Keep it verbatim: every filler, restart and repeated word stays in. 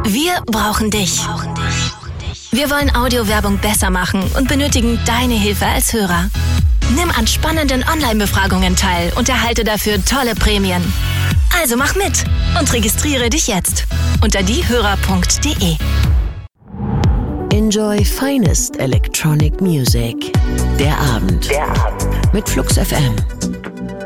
Wir brauchen dich. Wir wollen Audiowerbung besser machen und benötigen deine Hilfe als Hörer. Nimm an spannenden Online-Befragungen teil und erhalte dafür tolle Prämien. Also mach mit und registriere dich jetzt unter diehörer punkt de. Enjoy finest electronic music. Der Abend. Der Abend. Mit Flux F M.